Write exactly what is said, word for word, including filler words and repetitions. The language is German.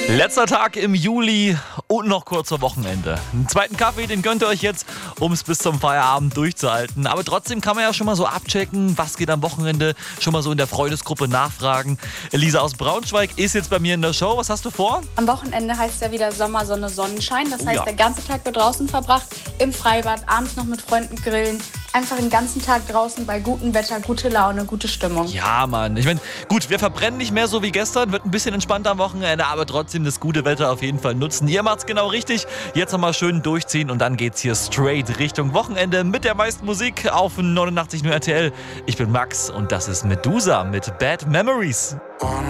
Letzter Tag im Juli und noch kurz vor Wochenende. Einen zweiten Kaffee, den gönnt ihr euch jetzt, um es bis zum Feierabend durchzuhalten. Aber trotzdem kann man ja schon mal so abchecken, was geht am Wochenende, schon mal so in der Freundesgruppe nachfragen. Elisa aus Braunschweig ist jetzt bei mir in der Show. Was hast du vor? Am Wochenende heißt es ja wieder Sommer, Sonne, Sonnenschein. Das Oh heißt, ja. der ganze Tag wird draußen verbracht, im Freibad, abends noch mit Freunden grillen. Einfach den ganzen Tag draußen bei gutem Wetter, gute Laune, gute Stimmung. Ja, Mann. Ich meine, gut, wir verbrennen nicht mehr so wie gestern, wird ein bisschen entspannter am Wochenende, aber trotzdem das gute Wetter auf jeden Fall nutzen. Ihr macht's genau richtig. Jetzt nochmal schön durchziehen und dann geht's hier straight Richtung Wochenende mit der meisten Musik auf neunundachtzig Komma null R T L. Ich bin Max und das ist Medusa mit Bad Memories. One